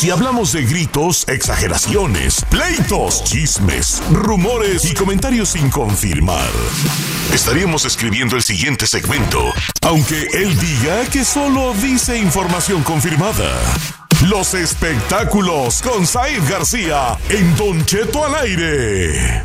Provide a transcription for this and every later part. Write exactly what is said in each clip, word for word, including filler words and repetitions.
Si hablamos de gritos, exageraciones, pleitos, chismes, rumores y comentarios sin confirmar, estaríamos escribiendo el siguiente segmento, aunque él diga que solo dice información confirmada. Los espectáculos con Said García en Don Cheto al aire.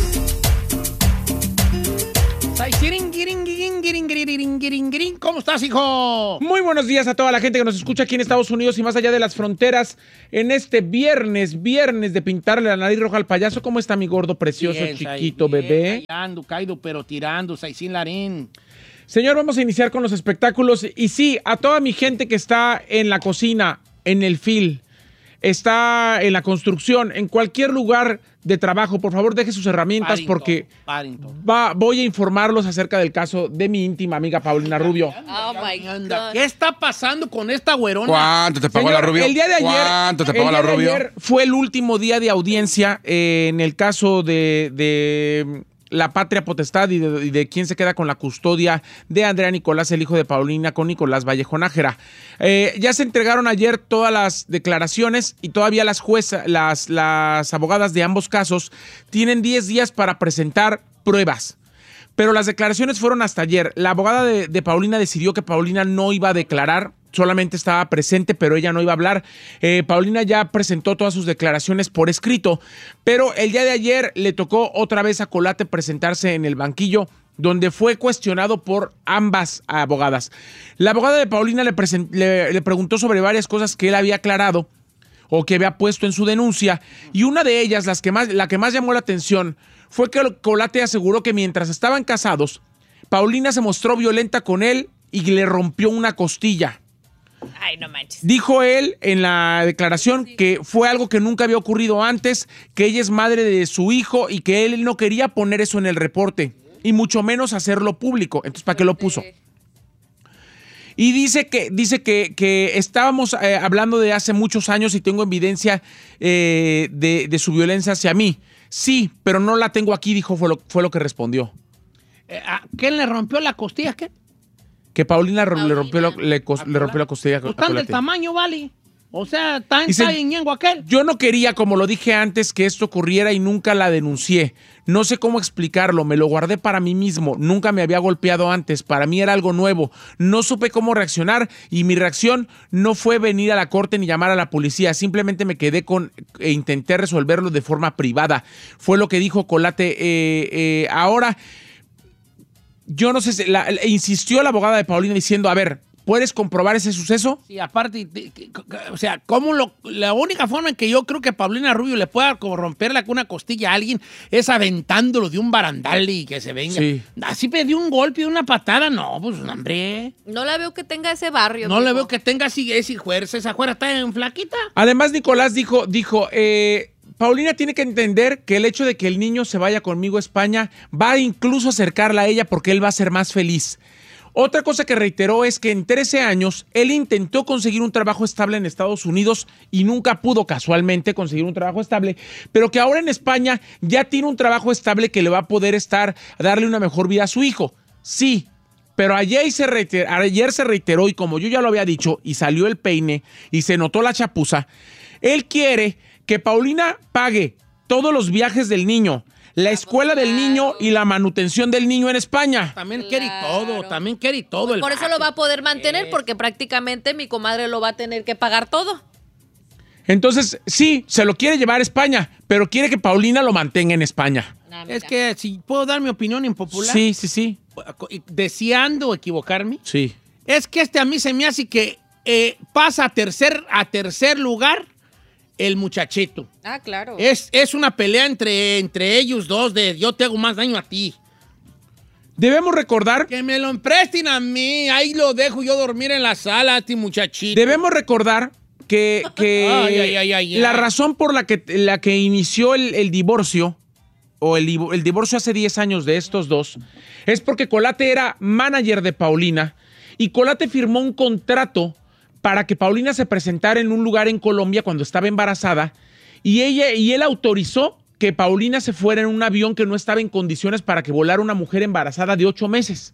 ¿Cómo estás, hijo? Muy buenos días a toda la gente que nos escucha aquí en Estados Unidos y más allá de las fronteras en este viernes, viernes de pintarle la nariz roja al payaso. ¿Cómo está mi gordo, precioso, Bien, chiquito, bien, bebé? Ando, caído, pero tirando, Saicín Larín. Señor, vamos a iniciar con los espectáculos. Y sí, a toda mi gente que está en la cocina, en el fil, está en la construcción, en cualquier lugar de trabajo, por favor deje sus herramientas Paddington, porque Paddington. Va, voy a informarlos acerca del caso de mi íntima amiga Paulina Rubio. Oh my God. ¿Qué está pasando con esta güerona? ¿Cuánto te pagó Señor, la Rubio? El día de ayer, ¿Cuánto te pagó el la día de Rubio? ayer fue el último día de audiencia eh, en el caso de, de la patria potestad y de, y de quién se queda con la custodia de Andrea Nicolás, el hijo de Paulina, con Nicolás Vallejo Nájera. Eh, ya se entregaron ayer todas las declaraciones y todavía las juezas, las, las abogadas de ambos casos tienen diez días para presentar pruebas. Pero las declaraciones fueron hasta ayer. La abogada de, de Paulina decidió que Paulina no iba a declarar, solamente estaba presente, pero ella no iba a hablar. Eh, Paulina ya presentó todas sus declaraciones por escrito, pero el día de ayer le tocó otra vez a Colate presentarse en el banquillo, donde fue cuestionado por ambas abogadas. La abogada de Paulina le, present, le, le preguntó sobre varias cosas que él había aclarado o que había puesto en su denuncia, y una de ellas, las que más, la que más llamó la atención, fue que Colate aseguró que mientras estaban casados, Paulina se mostró violenta con él y le rompió una costilla. Ay, no manches. Dijo él en la declaración que fue algo que nunca había ocurrido antes, que ella es madre de su hijo y que él no quería poner eso en el reporte, y mucho menos hacerlo público. Entonces, ¿para qué lo puso? Y dice que, dice que, que estábamos eh, hablando de hace muchos años y tengo evidencia eh, de, de su violencia hacia mí. Sí, pero no la tengo aquí, dijo, fue lo, fue lo que respondió. Eh, ¿Quién le rompió la costilla? ¿Qué? Que Paulina, Paulina. Le, rompió la, le, cos, le rompió la costilla. Pues están del tamaño, vale. O sea, está Dice, en ñengo aquel. Yo no quería, como lo dije antes, que esto ocurriera y nunca la denuncié. No sé cómo explicarlo, me lo guardé para mí mismo. Nunca me había golpeado antes, para mí era algo nuevo. No supe cómo reaccionar y mi reacción no fue venir a la corte ni llamar a la policía. Simplemente me quedé con e intenté resolverlo de forma privada. Fue lo que dijo Colate. Eh, eh, ahora, yo no sé, la, la, insistió la abogada de Paulina diciendo, a ver, ¿puedes comprobar ese suceso? Sí, aparte, o sea, ¿cómo lo, la única forma en que yo creo que Paulina Rubio le pueda como romperle una costilla a alguien es aventándolo de un barandal y que se venga. Sí. Así pedí un golpe y una patada, no, pues hombre. No la veo que tenga ese barrio. No mijo. le veo que tenga así, esa fuerza, esa fuerza está en flaquita. Además, Nicolás dijo, dijo, eh, Paulina tiene que entender que el hecho de que el niño se vaya conmigo a España va a incluso acercarla a ella porque él va a ser más feliz. Otra cosa que reiteró es que en trece años él intentó conseguir un trabajo estable en Estados Unidos y nunca pudo casualmente conseguir un trabajo estable, pero que ahora en España ya tiene un trabajo estable que le va a poder estar, darle una mejor vida a su hijo. Sí, pero ayer se, reiter, ayer se reiteró y como yo ya lo había dicho y salió el peine y se notó la chapuza, él quiere que Paulina pague todos los viajes del niño, la escuela del niño y la manutención del niño en España. También Claro. quiere todo, también quiere todo. Pues el por eso vato. lo va a poder mantener, Eh. porque prácticamente mi comadre lo va a tener que pagar todo. Entonces, sí, se lo quiere llevar a España, pero quiere que Paulina lo mantenga en España. Nah, Es mira. que si puedo dar mi opinión impopular, Sí, sí, sí. deseando equivocarme, Sí. es que este a mí se me hace que eh, pasa a tercer, a tercer lugar el muchachito. Ah, claro. Es, es una pelea entre, entre ellos dos de yo te hago más daño a ti. Debemos recordar, Que me lo presten a mí, ahí lo dejo yo dormir en la sala, este muchachito. debemos recordar que, que Ay, ay, ay, ay, la ay. razón por la que, la que inició el, el divorcio, o el, el divorcio hace diez años de estos dos, es porque Colate era manager de Paulina y Colate firmó un contrato para que Paulina se presentara en un lugar en Colombia cuando estaba embarazada y, ella, y él autorizó que Paulina se fuera en un avión que no estaba en condiciones para que volara una mujer embarazada de ocho meses.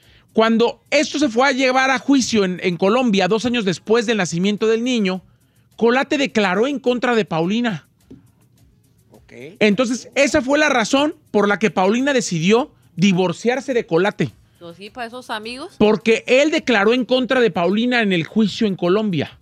Cuando esto se fue a llevar a juicio en, en Colombia, dos años después del nacimiento del niño, Colate declaró en contra de Paulina. Okay. Entonces, esa fue la razón por la que Paulina decidió divorciarse de Colate. Pues sí, para esos amigos. Porque él declaró en contra de Paulina en el juicio en Colombia.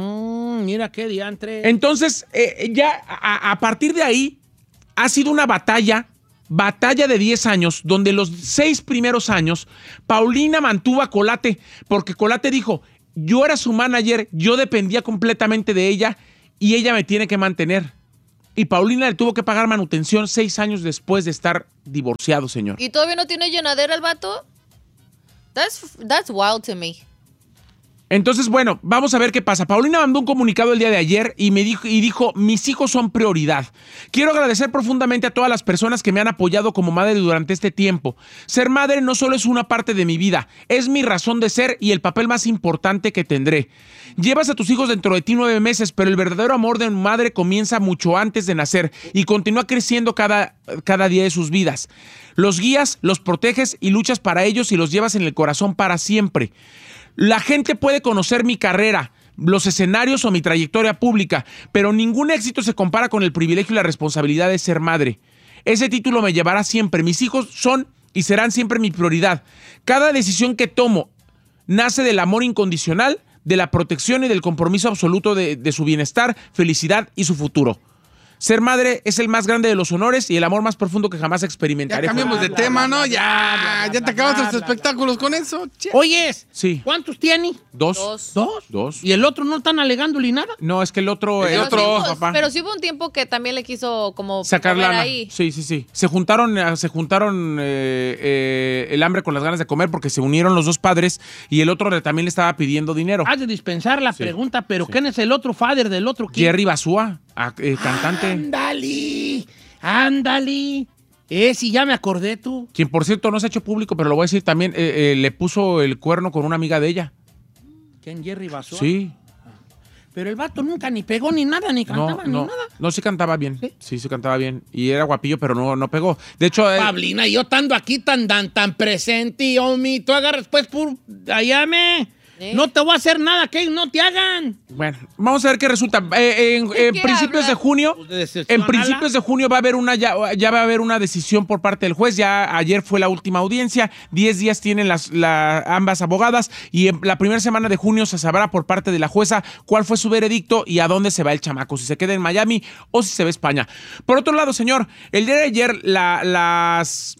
Mm, mira qué diantre. Entonces, eh, ya a, a partir de ahí, ha sido una batalla, batalla de diez años, donde los seis primeros años, Paulina mantuvo a Colate, porque Colate dijo, yo era su manager, yo dependía completamente de ella, y ella me tiene que mantener. Y Paulina le tuvo que pagar manutención seis años después de estar divorciado, señor. ¿Y todavía no tiene llenadera el vato? That's, that's wild to me. Entonces, bueno, vamos a ver qué pasa. Paulina mandó un comunicado el día de ayer y me dijo, y dijo, mis hijos son prioridad. Quiero agradecer profundamente a todas las personas que me han apoyado como madre durante este tiempo. Ser madre no solo es una parte de mi vida, es mi razón de ser y el papel más importante que tendré. Llevas a tus hijos dentro de ti nueve meses, pero el verdadero amor de una madre comienza mucho antes de nacer y continúa creciendo cada, cada día de sus vidas. Los guías, los proteges y luchas para ellos y los llevas en el corazón para siempre. La gente puede conocer mi carrera, los escenarios o mi trayectoria pública, pero ningún éxito se compara con el privilegio y la responsabilidad de ser madre. Ese título me llevará siempre. Mis hijos son y serán siempre mi prioridad. Cada decisión que tomo nace del amor incondicional, de la protección y del compromiso absoluto de, de su bienestar, felicidad y su futuro. Ser madre es el más grande de los honores y el amor más profundo que jamás experimentaré. Ya cambiamos de Bla, tema, bla, ¿no? bla, Ya, bla, bla, ya te bla, acabas bla, los bla, espectáculos con eso. Che. Oyes, Sí. ¿cuántos tiene? Dos. Dos. ¿Dos? Dos. ¿Y el otro no están alegándole nada? No, es que el otro... El el otro, sí hubo- papá. pero sí hubo un tiempo que también le quiso como Sacar mover lana. ahí. Sí, sí, sí. Se juntaron, eh, se juntaron eh, eh, el hambre con las ganas de comer porque se unieron los dos padres y el otro le- también le estaba pidiendo dinero. Has de dispensar la Sí. pregunta, pero Sí. ¿quién es el otro father del otro? ¿Quién? Jerry Basúa, ah, eh, cantante. Ándale, ándale. Eh, sí, ya me acordé tú. Quien, por cierto, no se ha hecho público, pero lo voy a decir también, eh, eh, le puso el cuerno con una amiga de ella. ¿Quién, Jerry Basó? Sí. Pero el vato nunca ni pegó ni nada, ni No, cantaba ni no, nada. no, sí cantaba bien. ¿Sí? Sí, sí cantaba bien. Y era guapillo, pero no, no pegó. De hecho, eh, Pablina, yo estando aquí tan, tan, tan presente y homie, tú agarras pues por allá me. ¿Eh? No te voy a hacer nada que ellos no te hagan. bueno, vamos a ver qué resulta. Eh, en en qué principios habla? de junio, Pues de decepción, en principios de junio va a haber una ya, ya va a haber una decisión por parte del juez. Ya ayer fue la última audiencia. Diez días tienen las la, ambas abogadas y en la primera semana de junio se sabrá por parte de la jueza cuál fue su veredicto y a dónde se va el chamaco, si se queda en Miami o si se va a España. Por otro lado, señor, el día de ayer la, las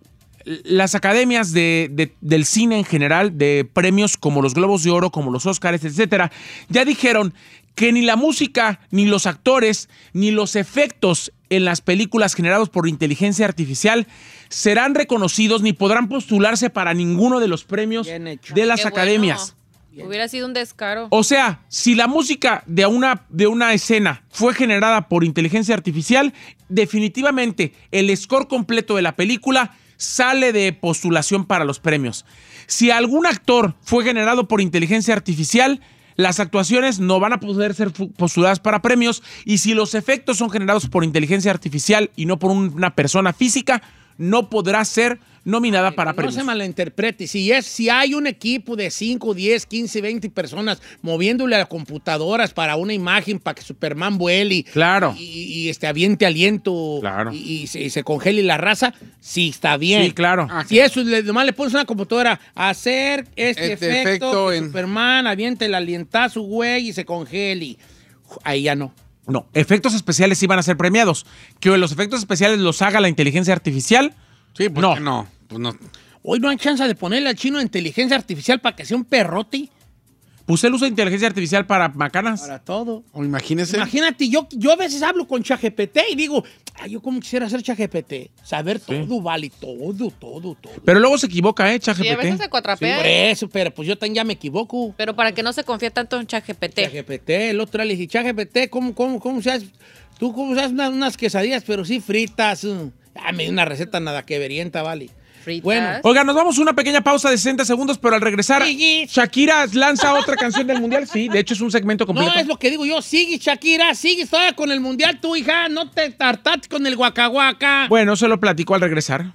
Las academias de, de, del cine en general, de premios como los Globos de Oro, como los Óscares, etcétera, ya dijeron que ni la música, ni los actores, ni los efectos en las películas generados por inteligencia artificial serán reconocidos ni podrán postularse para ninguno de los premios Bien hecho. de las Qué academias. bueno. Hubiera sido un descaro. O sea, si la música de una, de una escena fue generada por inteligencia artificial, definitivamente el score completo de la película sale de postulación para los premios. Si algún actor fue generado por inteligencia artificial, las actuaciones no van a poder ser postuladas para premios, y si los efectos son generados por inteligencia artificial y no por una persona física, no podrá ser nominada para no premios. se malinterprete. Si, es, si hay un equipo de cinco, diez, quince, veinte personas moviéndole a las computadoras para una imagen para que Superman vuele y, Claro. y, y, este, aviente aliento Claro. y, y se, y se congele la raza, sí está bien. Sí, claro. Ah, Si eso, le, nomás le pones una computadora a hacer este, Este efecto, efecto que en- Superman aviente el alientazo, güey, y se congele. Ahí ya no. No, efectos especiales sí van a ser premiados. Que los efectos especiales los haga la inteligencia artificial. Sí, pues No. que no. Pues no. Hoy no hay chance de ponerle al chino inteligencia artificial para que sea un perrote Pues él usa inteligencia artificial para macanas. para todo. O imagínese. Imagínate, yo, yo a veces hablo con ChatGPT y digo, ay, yo como quisiera ser ChatGPT. Saber todo, vale, todo, todo, todo. Pero luego se equivoca, ¿eh? Y a veces se ChatGPT. cuatrapea. Por eso, pero pues yo también ya me equivoco. Pero para que no se confíe tanto en ChatGPT. ChatGPT, el otro día le dije, ChatGPT, ¿cómo, cómo, cómo se hace? Tú, ¿cómo se haces unas, unas quesadillas, pero sí fritas? uh? Ah, me dio una receta nada que verienta, vale. Fritas. Bueno, Oiga, nos vamos a una pequeña pausa de sesenta segundos, pero al regresar, Sigue. Shakira lanza otra canción del Mundial. Sí, de hecho es un segmento completo. no es lo que digo yo. Sigue, Shakira, sigue todavía con el mundial, tu hija. No te tartates con el guacahuaca. Bueno, se lo platico al regresar.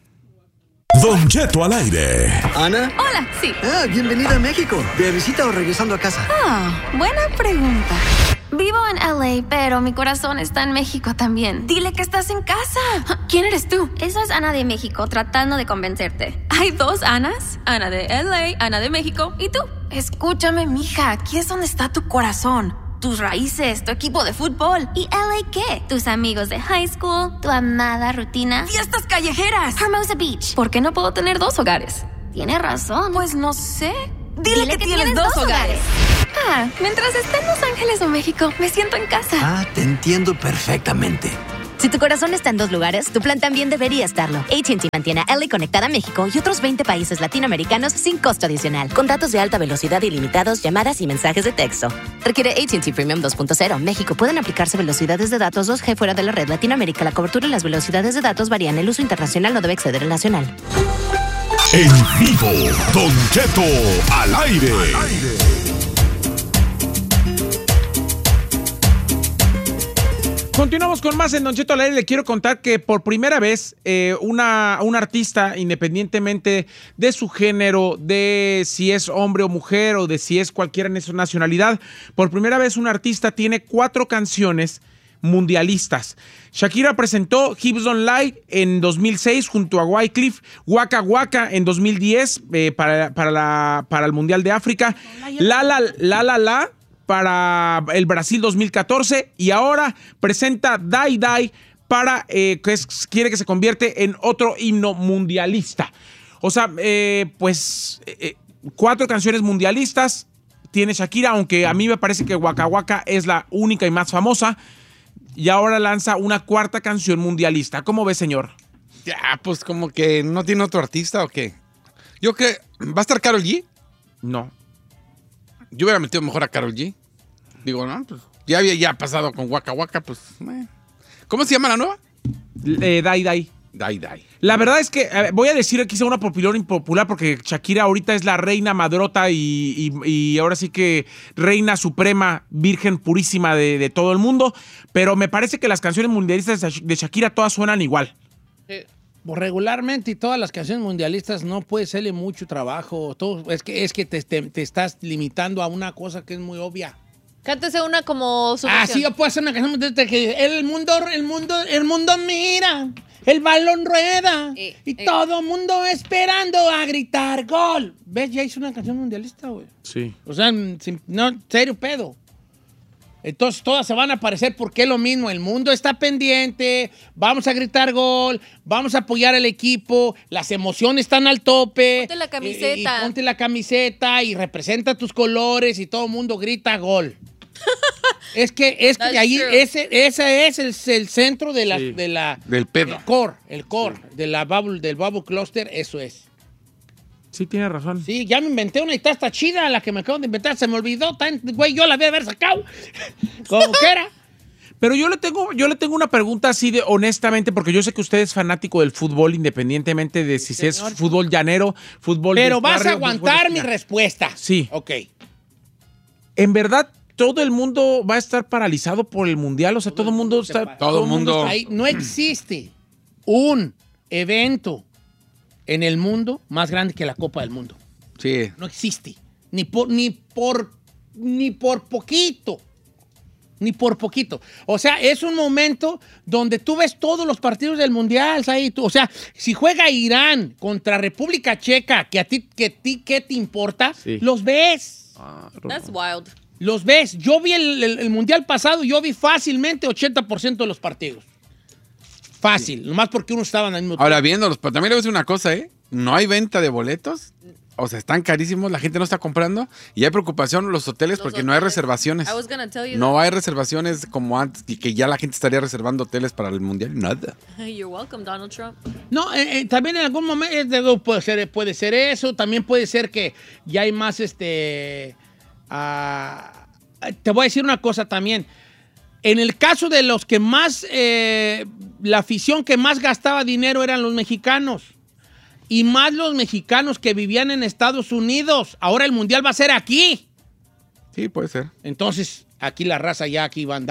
Don Cheto al aire. ¿Ana? Hola, sí. Ah, bienvenida a México. ¿De visita o regresando a casa? Ah, buena pregunta. Vivo en L A, pero mi corazón está en México también. Dile que estás en casa. ¿Quién eres tú? Esa es Ana de México, tratando de convencerte. ¿Hay dos Anas? Ana de L A, Ana de México. ¿Y tú? Escúchame, mija. Aquí es donde está tu corazón. Tus raíces, tu equipo de fútbol. ¿Y L A qué? Tus amigos de high school, tu amada rutina. ¡Fiestas callejeras! Hermosa Beach. ¿Por qué no puedo tener dos hogares? Tienes razón. Pues no sé. Dile, Dile que, que tienes, tienes dos dos hogares. Ah, mientras esté en Los Ángeles o México, me siento en casa. Ah, te entiendo perfectamente. Si tu corazón está en dos lugares, tu plan también debería estarlo. A T and T mantiene a L A conectada a México y otros veinte países latinoamericanos sin costo adicional. Con datos de alta velocidad ilimitados, llamadas y mensajes de texto. Requiere A T and T Premium dos punto cero. México. Pueden aplicarse velocidades de datos dos G fuera de la red. Latinoamérica. La cobertura y las velocidades de datos varían. El uso internacional no debe exceder el nacional. En vivo, Don Cheto al aire. Continuamos con más en Don Cheto al aire. Le quiero contar que por primera vez eh, una, un artista, independientemente de su género, de si es hombre o mujer o de si es cualquiera en esa nacionalidad, por primera vez un artista tiene cuatro canciones mundialistas. Shakira presentó Hips Don't Lie en dos mil seis junto a Wyclef, Waka Waka en dos mil diez eh, para, para, la, para el Mundial de África, La La La La La para el Brasil dos mil catorce y ahora presenta Die Die para eh, que es, quiere que se convierte en otro himno mundialista. O sea, eh, pues eh, cuatro canciones mundialistas tiene Shakira, aunque a mí me parece que Waka Waka es la única y más famosa. Y ahora lanza una cuarta canción mundialista. ¿Cómo ve, señor? Ya, pues como que no tiene otro artista o qué. Yo que ¿va a estar Karol G? No. Yo hubiera metido mejor a Karol G. Digo, no, pues ya había ya pasado con Waka Waka, pues. Eh. ¿Cómo se llama la nueva? Eh, Dai Dai. Dai Dai. La verdad es que eh, voy a decir quizá una popular impopular porque Shakira ahorita es la reina madrota y, y, y ahora sí que reina suprema, virgen purísima de, de todo el mundo, pero me parece que las canciones mundialistas de Shakira todas suenan igual. Eh, pues regularmente y todas las canciones mundialistas no puede serle mucho trabajo. Todo, es que, es que te, te, te estás limitando a una cosa que es muy obvia. Cántese una como su Ah, versión. sí, yo puedo hacer una canción mundialista que el mundo, el mundo, el mundo mira, el balón rueda Eh, y eh. todo el mundo esperando a gritar gol. ¿Ves? Ya hizo una canción mundialista, güey. Sí. O sea, sin- no, serio pedo. Entonces todas se van a aparecer porque es lo mismo. El mundo está pendiente, vamos a gritar gol, vamos a apoyar al equipo, las emociones están al tope. Ponte la Y- camiseta. Y, ponte la camiseta y representa tus colores y todo el mundo grita gol. Es que, es que That's ahí true. ese, ese es el, el centro de la, Sí. de la Del pedo. el core, el core de la bubble, del bubble cluster, eso es. Sí, tiene razón. Sí, ya me inventé una y está hasta chida la que me acabo de inventar. Se me olvidó, tan, güey, yo la voy a haber sacado. Como quiera. Pero yo le tengo, yo le tengo una pregunta así de honestamente, porque yo sé que usted es fanático del fútbol, independientemente de si es señor. fútbol llanero, fútbol Pero de vas a barrio, aguantar fútbol mi esquina. respuesta. Sí. Ok. En verdad, todo el mundo va a estar paralizado por el mundial. O sea, todo el mundo está. Todo el mundo. está ahí. No existe un evento en el mundo más grande que la Copa del Mundo. Sí. No existe. Ni por, ni por, ni por poquito. Ni por poquito. O sea, es un momento donde tú ves todos los partidos del Mundial, ¿sabes? Tú- O sea, si juega Irán contra República Checa, que a ti, que ti, ¿qué te importa? Sí. Los ves. That's wild. Los ves. Yo vi el, el- el Mundial pasado, yo vi fácilmente ochenta por ciento de los partidos. Fácil. Nomás porque uno estaba en el mismo Ahora viéndolos, pero también le voy a decir una cosa, ¿eh? No hay venta de boletos. O sea, están carísimos, la gente no está comprando. Y hay preocupación en los hoteles Los porque no hay hoteles. reservaciones. I was gonna tell you No hay reservaciones como antes y que ya la gente estaría reservando hoteles para el mundial. Nada. that. You're welcome, Donald Trump. No, eh, eh, también en algún momento eh, de- puede ser, puede ser eso. También puede ser que ya hay más, este... ah, te voy a decir una cosa también. En el caso de los que más... eh, la afición que más gastaba dinero eran los mexicanos. Y más los mexicanos que vivían en Estados Unidos. Ahora el Mundial va a ser aquí. Sí, puede ser. Entonces, aquí la raza ya aquí va a andar.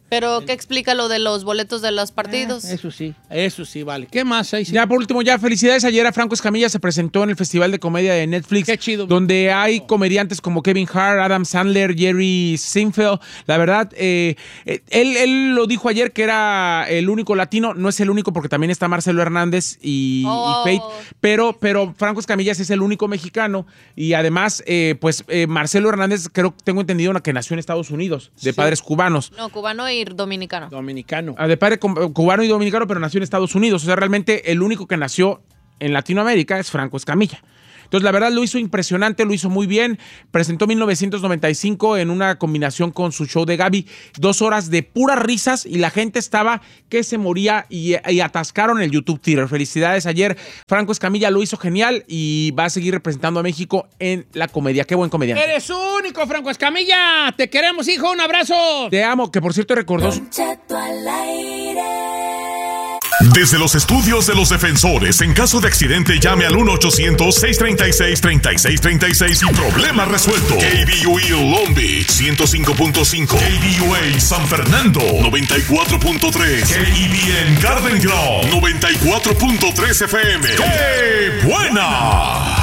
Pero, ¿qué explica lo de los boletos de los partidos? Eh, eso sí, eso sí, vale. ¿Qué más hay? Ya por último, ya felicidades. Ayer a Franco Escamilla se presentó en el Festival de Comedia de Netflix. Qué chido. Donde hay comediantes como Kevin Hart, Adam Sandler, Jerry Seinfeld. La verdad, eh, eh, él, él lo dijo ayer que era el único latino. No es el único porque también está Marcelo Hernández y, Oh. y Fate. Pero, pero Franco Escamilla es el único mexicano. Y además, eh, pues eh, Marcelo Hernández, creo que tengo entendido que nació en Estados Unidos, de Sí. padres cubanos. No, cubano y dominicano. Dominicano. Ah, de padre cu- cubano y dominicano, pero nació en Estados Unidos. O sea, realmente el único que nació en Latinoamérica es Franco Escamilla. Entonces, la verdad, lo hizo impresionante, lo hizo muy bien. Presentó mil novecientos noventa y cinco en una combinación con su show de Gaby. Dos horas de puras risas y la gente estaba que se moría y, y atascaron el YouTube Theater. Felicidades ayer. Franco Escamilla lo hizo genial y va a seguir representando a México en la comedia. Qué buen comediante. Eres único, Franco Escamilla. Te queremos, hijo. Un abrazo. Te amo, que por cierto recordó... su- Desde los estudios de los defensores, en caso de accidente, llame al uno ochocientos, seiscientos treinta y seis, treinta y seis treinta y seis y problema resuelto. K B U E Long Beach, ciento cinco punto cinco. K B U A San Fernando, noventa y cuatro punto tres. K E B N Garden Grove, noventa y cuatro punto tres F M. ¡Qué buena!